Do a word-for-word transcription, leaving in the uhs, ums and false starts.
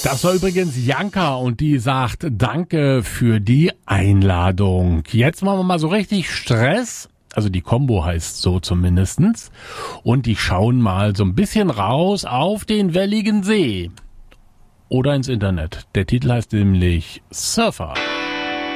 Das war übrigens Janka und die sagt danke für die Einladung. Jetzt machen wir mal so richtig Stress. Also die Combo heißt so zumindestens. Und die schauen mal so ein bisschen raus auf den Welligen See. Oder ins Internet. Der Titel heißt nämlich Surfer.